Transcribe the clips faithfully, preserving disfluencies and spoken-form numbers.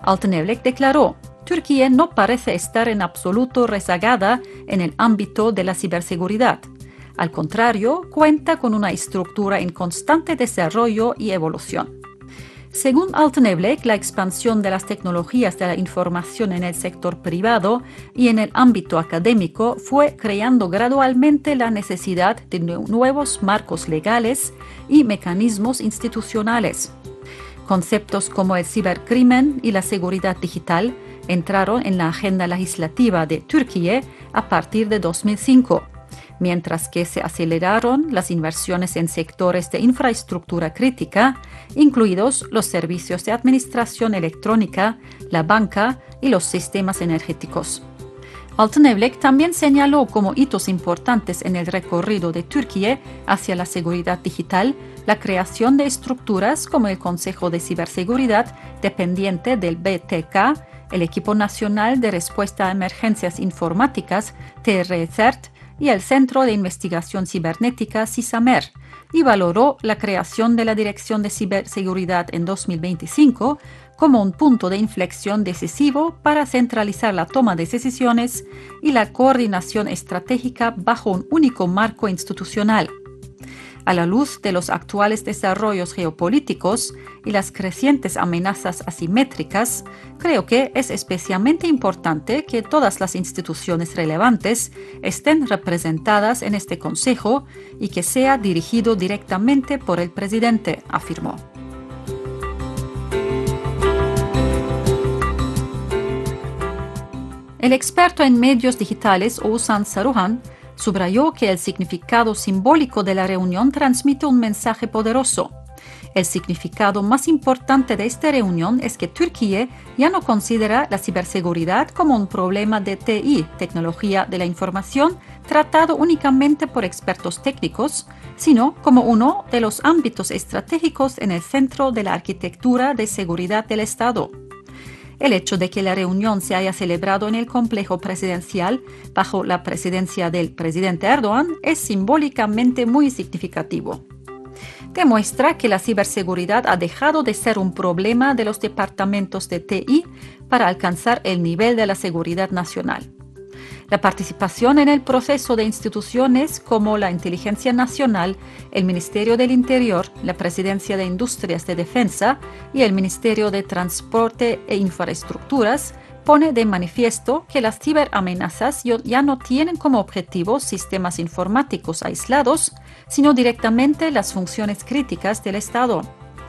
Alteneblek declaró: Turquía no parece estar en absoluto rezagada en el ámbito de la ciberseguridad. Al contrario, cuenta con una estructura en constante desarrollo y evolución. Según Alteneblek, la expansión de las tecnologías de la información en el sector privado y en el ámbito académico fue creando gradualmente la necesidad de nuevos marcos legales y mecanismos institucionales. Conceptos como el cibercrimen y la seguridad digital entraron en la agenda legislativa de Turquía a partir de dos mil cinco. Mientras que se aceleraron las inversiones en sectores de infraestructura crítica, incluidos los servicios de administración electrónica, la banca y los sistemas energéticos. Alteneblek también señaló como hitos importantes en el recorrido de Turquía hacia la seguridad digital la creación de estructuras como el Consejo de Ciberseguridad, dependiente del B T K, el Equipo Nacional de Respuesta a Emergencias Informáticas, T R CERT, y el Centro de Investigación Cibernética CISAMER, y valoró la creación de la Dirección de Ciberseguridad en dos mil veinticinco como un punto de inflexión decisivo para centralizar la toma de decisiones y la coordinación estratégica bajo un único marco institucional. A la luz de los actuales desarrollos geopolíticos y las crecientes amenazas asimétricas, creo que es especialmente importante que todas las instituciones relevantes estén representadas en este Consejo y que sea dirigido directamente por el presidente, afirmó. El experto en medios digitales Oğuzhan Saruhan subrayó que el significado simbólico de la reunión transmite un mensaje poderoso. El significado más importante de esta reunión es que Turquía ya no considera la ciberseguridad como un problema de T I, tecnología de la información, tratado únicamente por expertos técnicos, sino como uno de los ámbitos estratégicos en el centro de la arquitectura de seguridad del Estado. El hecho de que la reunión se haya celebrado en el complejo presidencial bajo la presidencia del presidente Erdogan es simbólicamente muy significativo. Demuestra que la ciberseguridad ha dejado de ser un problema de los departamentos de T I para alcanzar el nivel de la seguridad nacional. La participación en el proceso de instituciones como la Inteligencia Nacional, el Ministerio del Interior, la Presidencia de Industrias de Defensa y el Ministerio de Transporte e Infraestructuras pone de manifiesto que las ciberamenazas ya no tienen como objetivo sistemas informáticos aislados, sino directamente las funciones críticas del Estado.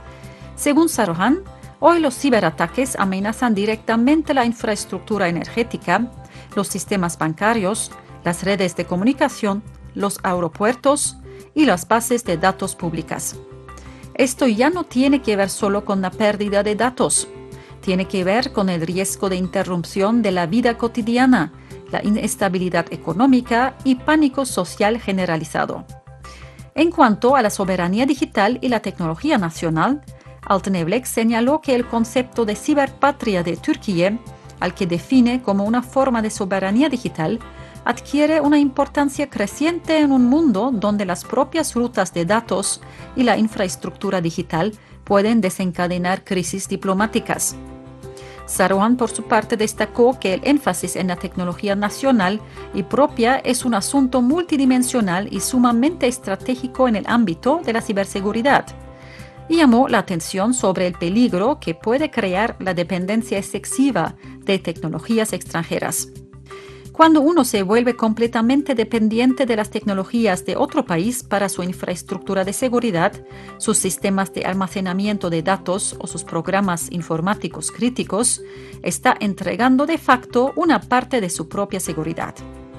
Según Saruhan, hoy los ciberataques amenazan directamente la infraestructura energética, los sistemas bancarios, las redes de comunicación, los aeropuertos y las bases de datos públicas. Esto ya no tiene que ver solo con la pérdida de datos, tiene que ver con el riesgo de interrupción de la vida cotidiana, la inestabilidad económica y pánico social generalizado. En cuanto a la soberanía digital y la tecnología nacional, Alteneblek señaló que el concepto de ciberpatria de Turquía, al que define como una forma de soberanía digital, adquiere una importancia creciente en un mundo donde las propias rutas de datos y la infraestructura digital pueden desencadenar crisis diplomáticas. Saruhan, por su parte, destacó que el énfasis en la tecnología nacional y propia es un asunto multidimensional y sumamente estratégico en el ámbito de la ciberseguridad, y llamó la atención sobre el peligro que puede crear la dependencia excesiva de tecnologías extranjeras. Cuando uno se vuelve completamente dependiente de las tecnologías de otro país para su infraestructura de seguridad, sus sistemas de almacenamiento de datos o sus programas informáticos críticos, está entregando de facto una parte de su propia seguridad.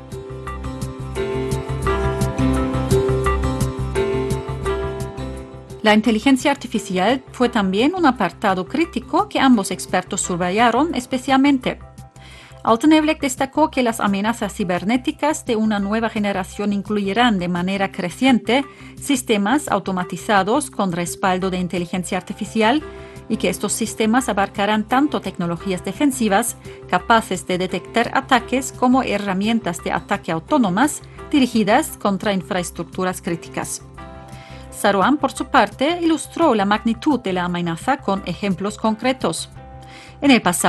La inteligencia artificial fue también un apartado crítico que ambos expertos subrayaron especialmente. Alteneblek destacó que las amenazas cibernéticas de una nueva generación incluirán de manera creciente sistemas automatizados con respaldo de inteligencia artificial y que estos sistemas abarcarán tanto tecnologías defensivas capaces de detectar ataques como herramientas de ataque autónomas dirigidas contra infraestructuras críticas. Saruhan, por su parte, ilustró la magnitud de la amenaza con ejemplos concretos. En el pasado,